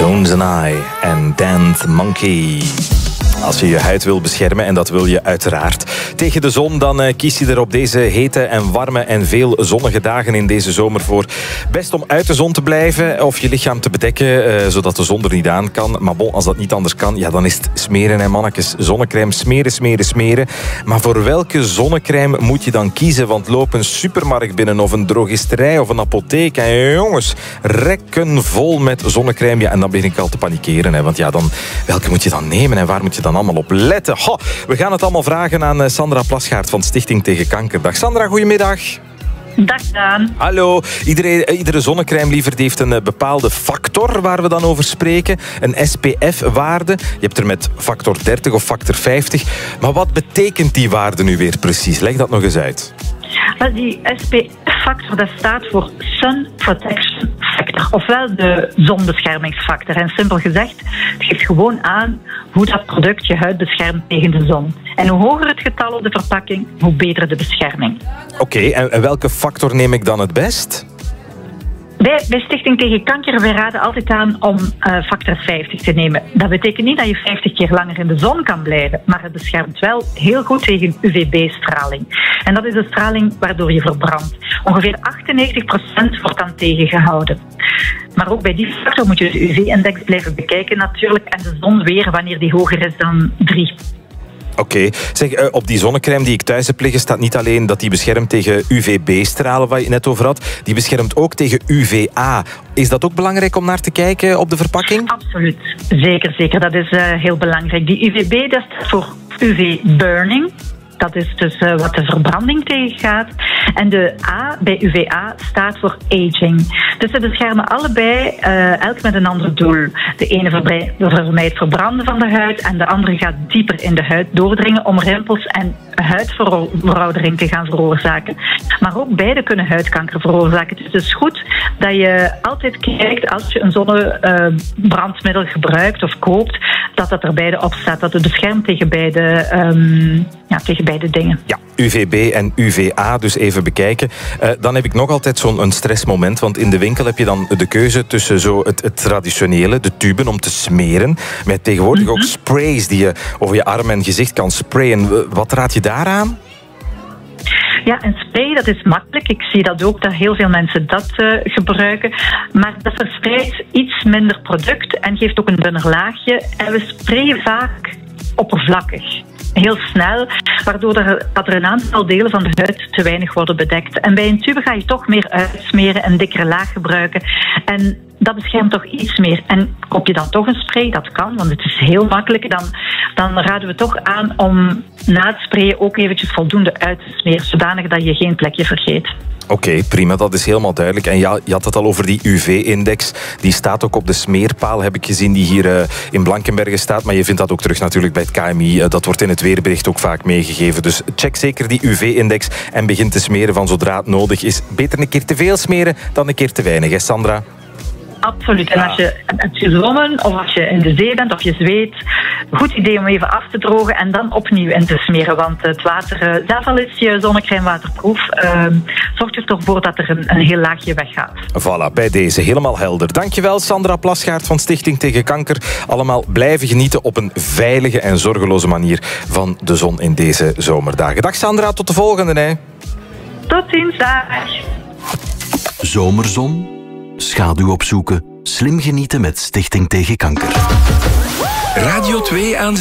Tones and I en Dance Monkey. Als je je huid wil beschermen, en dat wil je uiteraard tegen de zon, dan kies je er op deze hete en warme en veel zonnige dagen in deze zomer voor. Best om uit de zon te blijven of je lichaam te bedekken, zodat de zon er niet aan kan. Maar bon, als dat niet anders kan, ja, dan is het smeren, hè, mannetjes. Zonnecrème, smeren. Maar voor welke zonnecrème moet je dan kiezen? Want loop een supermarkt binnen of een drogisterij of een apotheek. En jongens, rekken vol met zonnecrème. Ja, en dan begin ik al te panikeren. Hè, want ja, dan, welke moet je dan nemen en waar moet je dan allemaal op letten? Ho, we gaan het allemaal vragen aan Sandra Plasgaert van Stichting Tegen Kanker. Dag Sandra, goedemiddag. Dag Daan. Hallo. Iedere zonnecrème die heeft een bepaalde factor waar we dan over spreken. Een SPF-waarde. Je hebt er met factor 30 of factor 50. Maar wat betekent die waarde nu weer precies? Leg dat nog eens uit. Die SPF-factor dat staat voor Sun Protection Factor, ofwel de zonbeschermingsfactor. En simpel gezegd, het geeft gewoon aan hoe dat product je huid beschermt tegen de zon. En hoe hoger het getal op de verpakking, hoe beter de bescherming. Oké, en welke factor neem ik dan het best? Bij Stichting Tegen Kanker, wij raden altijd aan om factor 50 te nemen. Dat betekent niet dat je 50 keer langer in de zon kan blijven, maar het beschermt wel heel goed tegen UVB-straling. En dat is de straling waardoor je verbrandt. Ongeveer 98% wordt dan tegengehouden. Maar ook bij die factor moet je de UV-index blijven bekijken natuurlijk en de zon weer wanneer die hoger is dan 3. Oké. Zeg, op die zonnecrème die ik thuis heb liggen staat niet alleen dat die beschermt tegen UVB-stralen, waar je het net over had. Die beschermt ook tegen UVA. Is dat ook belangrijk om naar te kijken op de verpakking? Absoluut. Zeker. Dat is heel belangrijk. Die UVB, dat staat voor UV-burning. Dat is dus wat de verbranding tegengaat. En de A bij UVA staat voor aging. Dus ze beschermen allebei, elk met een ander doel. De ene vermijdt verbranden van de huid en de andere gaat dieper in de huid doordringen om rimpels en huidveroudering te gaan veroorzaken. Maar ook beide kunnen huidkanker veroorzaken. Dus het is goed dat je altijd kijkt als je een zonnebrandmiddel gebruikt of koopt, dat er beide op staat. Dat het beschermt tegen beide dingen. Ja, UVB en UVA, dus even bekijken. Dan heb ik nog altijd zo'n stressmoment, want in de winkel heb je dan de keuze tussen zo het traditionele, de tuben om te smeren, met tegenwoordig ook sprays die je over je arm en gezicht kan sprayen. Wat raad je daaraan? Ja, een spray, dat is makkelijk. Ik zie dat ook, dat heel veel mensen dat gebruiken. Maar dat verspreidt iets minder product en geeft ook een dunner laagje. En we sprayen vaak oppervlakkig. Heel snel, waardoor dat er een aantal delen van de huid te weinig worden bedekt. En bij een tube ga je toch meer uitsmeren, een dikkere laag gebruiken. En dat beschermt toch iets meer. En koop je dan toch een spray, dat kan, want het is heel makkelijk. Dan raden we toch aan om na het sprayen ook eventjes voldoende uit te smeren, zodanig dat je geen plekje vergeet. Oké, prima, dat is helemaal duidelijk. En ja, je had het al over die UV-index. Die staat ook op de smeerpaal, heb ik gezien, die hier in Blankenberge staat. Maar je vindt dat ook terug natuurlijk bij het KMI. Dat wordt in het weerbericht ook vaak meegegeven. Dus check zeker die UV-index en begin te smeren van zodra het nodig is. Beter een keer te veel smeren dan een keer te weinig, hè Sandra? Absoluut. En als je hebt gezwommen of als je in de zee bent of je zweet, goed idee om even af te drogen en dan opnieuw in te smeren. Want het water, zelfs al is je zonnecrème waterproof, zorgt er toch voor dat er een heel laagje weggaat. Voilà, bij deze helemaal helder. Dankjewel Sandra Plasgaert van Stichting Tegen Kanker. Allemaal blijven genieten op een veilige en zorgeloze manier van de zon in deze zomerdagen. Dag Sandra, tot de volgende. Hè. Tot ziens, dag. Zomerzon, schaduw opzoeken, slim genieten met Stichting Tegen Kanker. Radio 2 aan